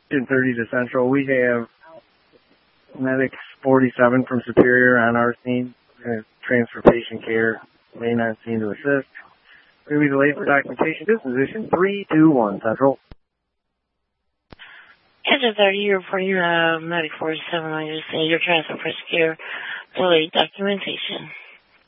30 to Central. We have Medic 47 from Superior on our scene. We're going to transfer patient care. Main on scene to assist. We're going to be delayed for documentation. Disposition 321 Central. Engine 30, you report you have Medic 47 on your scene. Your transfer for secure delayed documentation.